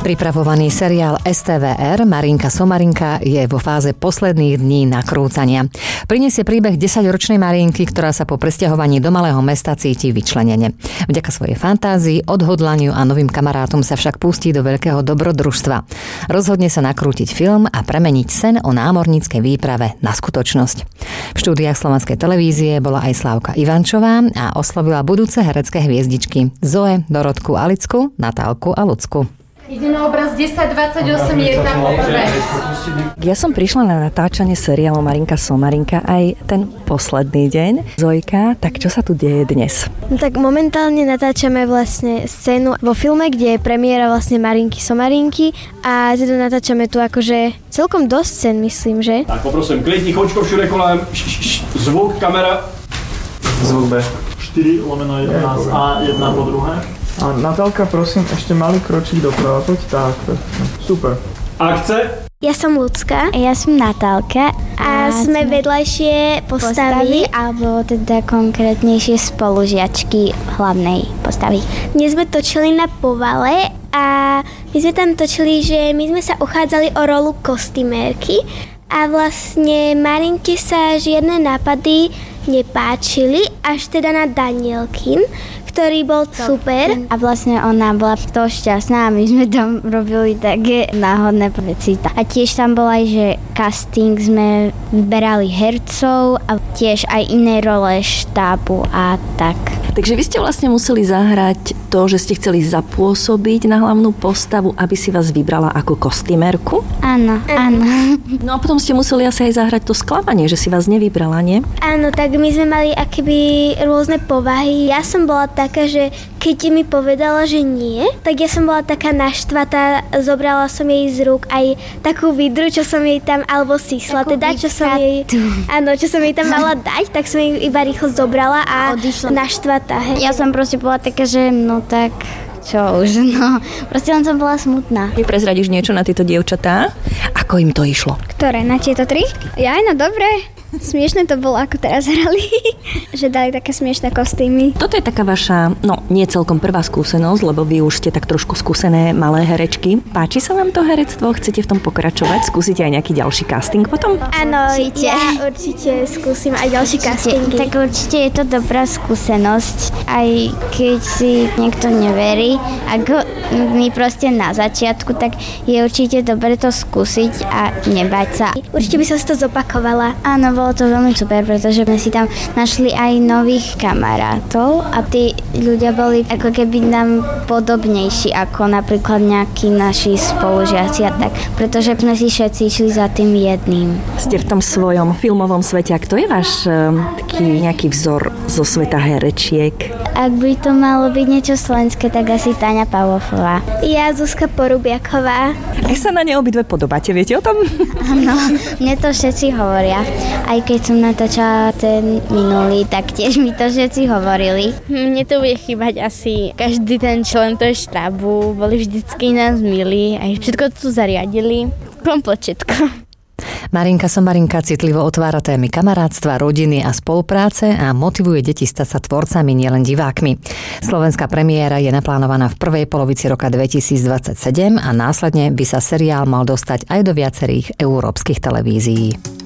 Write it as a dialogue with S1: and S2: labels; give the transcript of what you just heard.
S1: Pripravovaný seriál STVR Marinka Somarinka je vo fáze posledných dní nakrúcania. Prinesie príbeh 10-ročnej Marinky, ktorá sa po presťahovaní do malého mesta cíti vyčlenene. Vďaka svojej fantázii, odhodlaniu a novým kamarátom sa však pustí do veľkého dobrodružstva. Rozhodne sa nakrútiť film a premeniť sen o námorníckej výprave na skutočnosť. V štúdiách Slovenskej televízie bola aj Slávka Ivančová a oslovila budúce herecké hviezdičky Zoe, Dorotku, Alicku, Natálku a Lucku.
S2: Ide na obraz 1028, je tam poprvé.
S3: Ja som prišla na natáčanie seriálu Marinka Somarinka aj ten posledný deň. Zojka, tak čo sa tu deje dnes?
S4: No tak momentálne natáčame vlastne scénu vo filme, kde je premiéra vlastne Marinky Somarinky a teda natáčame tu akože celkom dosť scén, myslím, že?
S5: Tak poprosím, klietni chočko všude kolem, zvuk, kamera.
S6: Zvuk B. 4/11 a 1 po druhé. A Natálka, prosím, ešte malý kročík doprava, poď tak. Super.
S5: Akce.
S4: Ja som Lucka.
S7: Ja som Natálka.
S4: A sme vedľajšie postavy,
S7: alebo teda konkrétnejšie spolužiačky hlavnej postavy.
S4: Dnes sme točili na Povale a my sme tam točili, že my sme sa uchádzali o rolu kostýmérky a vlastne Marinke sa žiadne nápady nepáčili, až teda na Danielkin, ktorý bol super.
S7: A vlastne ona bola to šťastná a my sme tam robili také náhodné veci. A tiež tam bol aj, že casting, sme vyberali hercov a tiež aj iné role štábu a tak.
S3: Takže vy ste vlastne museli zahrať to, že ste chceli zapôsobiť na hlavnú postavu, aby si vás vybrala ako kostýmerku?
S7: Áno, áno.
S3: No a potom ste museli asi aj zahrať to sklamanie, že si vás nevybrala, nie?
S4: Áno, tak my sme mali akoby rôzne povahy. Ja som bola taká, že keď mi povedala, že nie, tak ja som bola taká naštvatá, zobrala som jej z rúk aj takú vidru, čo som jej tam, alebo sísla, teda, čo som jej tam mala dať, tak som jej iba rýchlo zobrala a naštvatá. Hej.
S7: Ja som proste bola taká, že no tak čo už, no. Proste len som bola smutná.
S3: Ty prezradíš niečo na tieto dievčatá? Ako im to išlo?
S4: Ktoré? Na tieto 3? Ja, no dobre. Smiešne to bolo, ako teraz hrali. Že dali také smiešné kostýmy.
S3: Toto je taká vaša, no nie celkom prvá skúsenosť, lebo vy už ste tak trošku skúsené malé herečky. Páči sa vám to herectvo? Chcete v tom pokračovať? Skúsite aj nejaký ďalší casting potom?
S4: Áno, ja určite skúsim aj ďalší castingy.
S7: Tak určite je to dobrá skúsenosť, aj keď si niekto neverí. Ako my proste na začiatku, tak je určite dobre to skúsiť a nebať sa.
S4: Určite by som si to zopakovala.
S7: Áno, bolo to veľmi super, pretože sme si tam našli aj nových kamarátov a tí ľudia boli ako keby nám podobnejší ako napríklad nejakí naši spolužiaci a tak, pretože sme si všetci išli za tým jedným.
S3: Ste v tom svojom filmovom svete a kto je váš taký nejaký vzor zo sveta herečiek?
S7: Ak by to malo byť niečo slovenské, tak asi Táňa Pavlofová.
S4: Ja Zuzka Porubiaková.
S3: Ak sa na ne obidve podobáte, viete o tom?
S7: Áno, mne to všetci hovoria. Aj keď som natáčala ten minulý, tak tiež mi to všetci hovorili.
S8: Mne to bude chýbať asi každý ten člen toho štábu. Boli vždycky nás milí, aj všetko tu zariadili. Komplet všetko.
S1: Marinka Somarinka citlivo otvára témy kamarátstva, rodiny a spolupráce a motivuje deti stať sa tvorcami, nielen divákmi. Slovenská premiéra je naplánovaná v prvej polovici roka 2027 a následne by sa seriál mal dostať aj do viacerých európskych televízií.